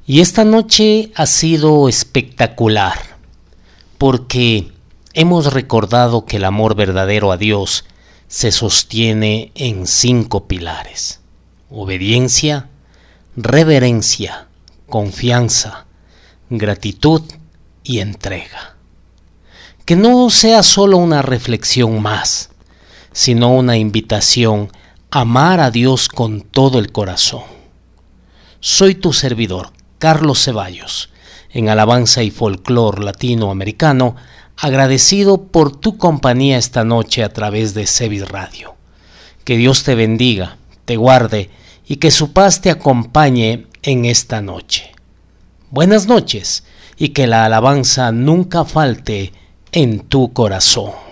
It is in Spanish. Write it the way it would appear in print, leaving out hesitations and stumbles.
Y esta noche ha sido espectacular porque hemos recordado que el amor verdadero a Dios se sostiene en 5 pilares: obediencia, reverencia, confianza, gratitud y entrega. Que no sea solo una reflexión más, sino una invitación a amar a Dios con todo el corazón. Soy tu servidor, Carlos Ceballos, en alabanza y folclor latinoamericano, agradecido por tu compañía esta noche a través de Cevis Radio. Que Dios te bendiga, te guarde y que su paz te acompañe en esta noche. Buenas noches y que la alabanza nunca falte en tu corazón.